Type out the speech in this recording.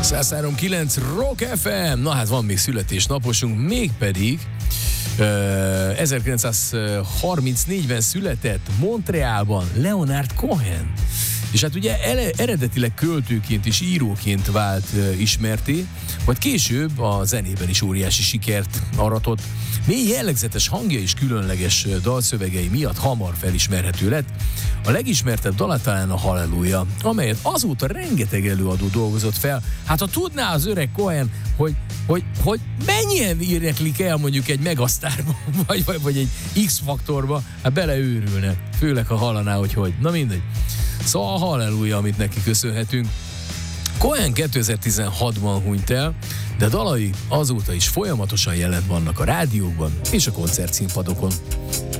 103.9 Rock FM. Na hát van még születésnaposunk, mégpedig 1934-ben született Montrealban Leonard Cohen. És hát ugye eredetileg költőként és íróként vált ismerté, majd később a zenében is óriási sikert aratott. Mély jellegzetes hangja és különleges dalszövegei miatt hamar felismerhető lett. A legismertebb dala talán a Halleluja, amelyet azóta rengeteg előadó dolgozott fel. Hát ha tudná az öreg Cohen, hogy mennyien éneklik el mondjuk egy Megasztárba, vagy egy X-faktorba, hát beleőrülne. Főleg ha hallaná, hogy. Na mindegy. Szóval a Halleluja, amit neki köszönhetünk. Cohen 2016-ban hunyt el, de dalai azóta is folyamatosan jelen vannak a rádiókban és a koncertszínpadokon.